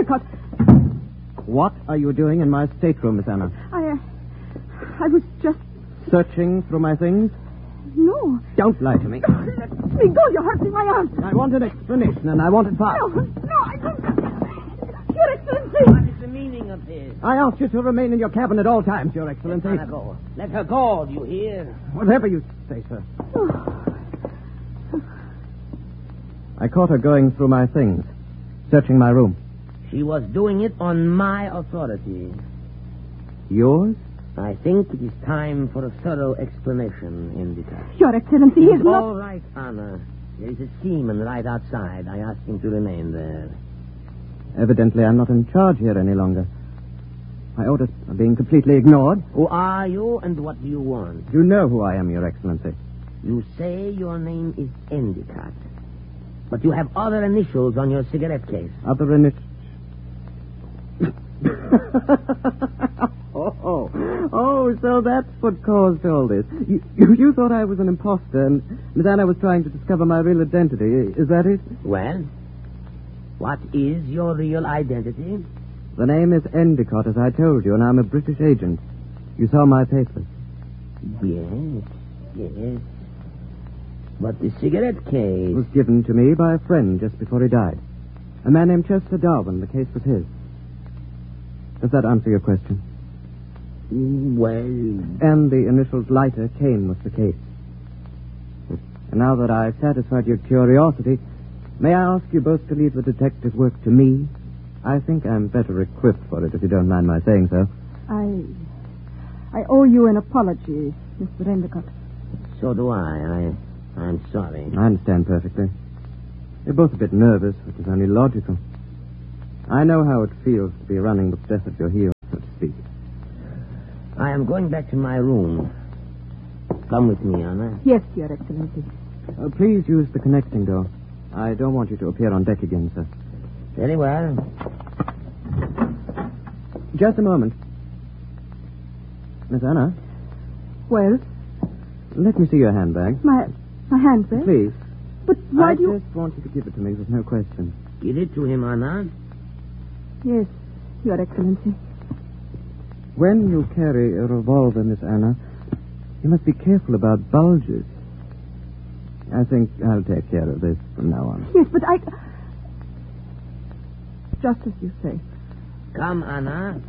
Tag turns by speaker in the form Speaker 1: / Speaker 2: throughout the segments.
Speaker 1: Endicott.
Speaker 2: What are you doing in my stateroom, Miss Anna?
Speaker 1: I was just...
Speaker 2: Searching through my things?
Speaker 1: No.
Speaker 2: Don't lie to me.
Speaker 1: Let me go. You're hurting my arm.
Speaker 2: I want an explanation, and I want it fast.
Speaker 1: No, I don't... Your Excellency.
Speaker 3: What is the meaning of this?
Speaker 2: I ask you to remain in your cabin at all times, Your Excellency.
Speaker 3: Let her go. Let her go, do you hear?
Speaker 2: Whatever you say, sir. I caught her going through my things, searching my room.
Speaker 3: She was doing it on my authority.
Speaker 2: Yours?
Speaker 3: I think it is time for a thorough explanation, Endicott.
Speaker 1: Your Excellency, he is not...
Speaker 3: All right, Anna. There is a seaman right outside. I asked him to remain there.
Speaker 2: Evidently, I'm not in charge here any longer. My orders are being completely ignored.
Speaker 3: Who are you and what do you want?
Speaker 2: You know who I am, Your Excellency.
Speaker 3: You say your name is Endicott, but you have other initials on your cigarette case.
Speaker 2: Other initials? Oh, so that's what caused all this. You thought I was an imposter, and Miss Anna was trying to discover my real identity. Is that it?
Speaker 3: Well, what is your real identity?
Speaker 2: The name is Endicott, as I told you, and I'm a British agent. You saw my papers.
Speaker 3: Yes. But the cigarette case...
Speaker 2: It was given to me by a friend just before he died. A man named Chester Darwin. The case was his. Does that answer your question?
Speaker 3: Well...
Speaker 2: And the initials Leiter came with the case. And now that I've satisfied your curiosity, may I ask you both to leave the detective work to me? I think I'm better equipped for it, if you don't mind my saying so.
Speaker 1: I owe you an apology, Mr. Endicott.
Speaker 3: So do I. I'm sorry.
Speaker 2: I understand perfectly. You're both a bit nervous, which is only logical. I know how it feels to be running with death at your heels, so to speak.
Speaker 3: I am going back to my room. Come with me, Anna.
Speaker 1: Yes, Your Excellency.
Speaker 2: Please use the connecting door. I don't want you to appear on deck again, sir.
Speaker 3: Very well.
Speaker 2: Just a moment. Miss Anna?
Speaker 1: Well?
Speaker 2: Let me see your handbag.
Speaker 1: My handbag?
Speaker 2: Please.
Speaker 1: But why do you...
Speaker 2: I just want you to give it to me with no question.
Speaker 3: Give it to him, Anna.
Speaker 1: Yes, Your Excellency.
Speaker 2: When you carry a revolver, Miss Anna, you must be careful about bulges. I think I'll take care of this from now on.
Speaker 1: Yes, but I... Just as you say.
Speaker 3: Come, Anna.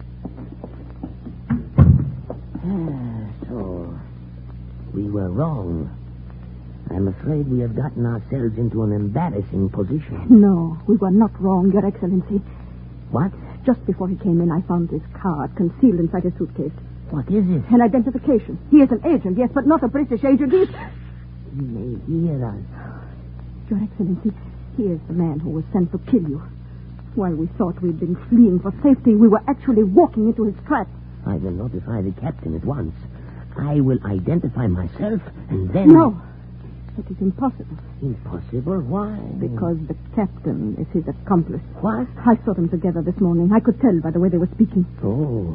Speaker 3: So, we were wrong. I'm afraid we have gotten ourselves into an embarrassing position.
Speaker 1: No, we were not wrong, Your Excellency.
Speaker 3: What?
Speaker 1: Just before he came in, I found this card concealed inside his suitcase.
Speaker 3: What is it?
Speaker 1: An identification. He is an agent, yes, but not a British agent.
Speaker 3: He may hear us.
Speaker 1: Your Excellency, he is the man who was sent to kill you. While we thought we'd been fleeing for safety, we were actually walking into his trap.
Speaker 3: I will notify the captain at once. I will identify myself, and then...
Speaker 1: No, it is impossible.
Speaker 3: Impossible? Why?
Speaker 1: Because the captain is his accomplice.
Speaker 3: What?
Speaker 1: I saw them together this morning. I could tell by the way they were speaking.
Speaker 3: Oh.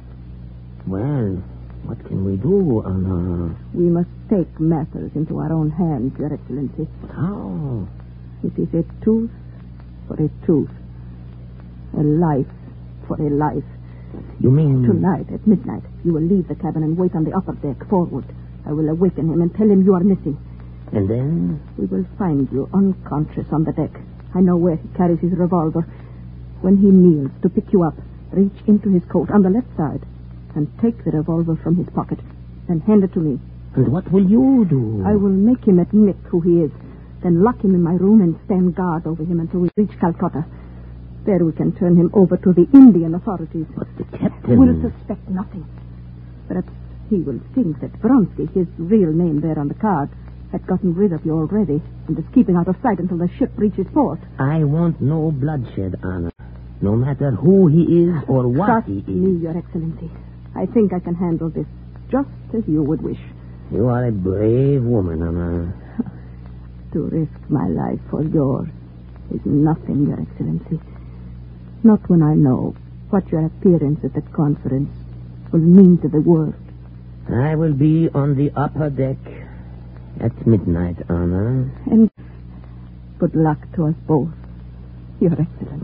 Speaker 3: Well, what can we do, Anna?
Speaker 1: We must take matters into our own hands, Your Excellency.
Speaker 3: How?
Speaker 1: It is a tooth for a tooth. A life for a life.
Speaker 3: You mean...
Speaker 1: Tonight, at midnight, you will leave the cabin and wait on the upper deck, forward. I will awaken him and tell him you are missing.
Speaker 3: And then?
Speaker 1: We will find you unconscious on the deck. I know where he carries his revolver. When he kneels to pick you up, reach into his coat on the left side and take the revolver from his pocket and hand it to me.
Speaker 3: And what will you do?
Speaker 1: I will make him admit who he is, then lock him in my room and stand guard over him until we reach Calcutta. There we can turn him over to the Indian authorities.
Speaker 3: But the captain...
Speaker 1: will suspect nothing. Perhaps he will think that Vronsky, his real name there on the card, had gotten rid of you already and is keeping out of sight until the ship reaches port.
Speaker 3: I want no bloodshed, Anna. No matter who he is or what
Speaker 1: Trust
Speaker 3: he is.
Speaker 1: me, Your Excellency. I think I can handle this just as you would wish.
Speaker 3: You are a brave woman, Anna.
Speaker 1: To risk my life for yours is nothing, Your Excellency. Not when I know what your appearance at that conference will mean to the world.
Speaker 3: I will be on the upper deck at midnight, Anna.
Speaker 1: And good luck to us both, Your Excellency.